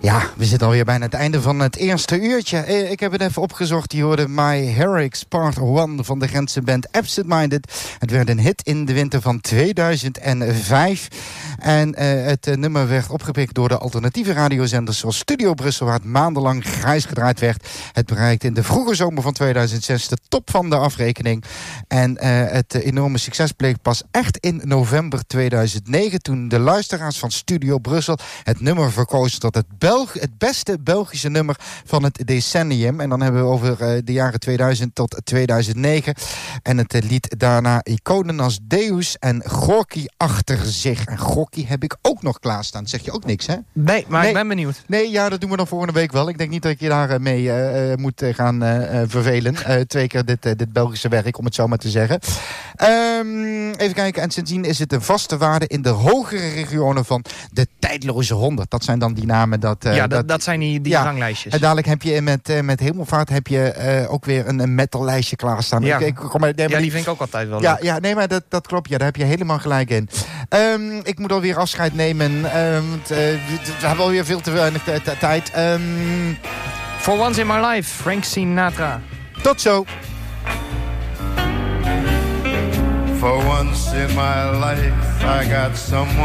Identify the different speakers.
Speaker 1: Ja, we zitten alweer bijna het einde van het eerste uurtje. Ik heb het even opgezocht. Je hoorde My Heroics Part 1 van de Gentse band Absent Minded. Het werd een hit in de winter van 2005. En het nummer werd opgepikt door de alternatieve radiozenders zoals Studio Brussel, waar het maandenlang grijs gedraaid werd. Het bereikte in de vroege zomer van 2006 de top van de afrekening. En het enorme succes bleek pas echt in november 2009... toen de luisteraars van Studio Brussel het nummer verkozen tot het beste Belgische nummer van het decennium. En dan hebben we over de jaren 2000 tot 2009. En het liet daarna iconen als Deus en Gorky achter zich. En Gorky heb ik ook nog klaarstaan. Zeg je ook niks, hè?
Speaker 2: Nee, maar ik ben benieuwd.
Speaker 1: Nee, ja, dat doen we dan volgende week wel. Ik denk niet dat ik je daar mee moet gaan vervelen. 2 keer dit Belgische werk, om het zo maar te zeggen. Even kijken. En sindsdien is het een vaste waarde in de hogere regionen van de tijdloze 100. Dat zijn dan die namen. Dat zijn die ranglijstjes. En dadelijk heb je met Hemelvaart heb je ook weer een metallijstje klaarstaan.
Speaker 2: Ja.
Speaker 1: Die
Speaker 2: vind ik ook altijd wel leuk.
Speaker 1: Ja, nee, maar dat klopt. Ja, daar heb je helemaal gelijk in. Ik moet alweer afscheid nemen. We hebben alweer veel te weinig tijd.
Speaker 2: For Once in My Life, Frank Sinatra.
Speaker 1: Tot zo.
Speaker 3: For once in my life, I got someone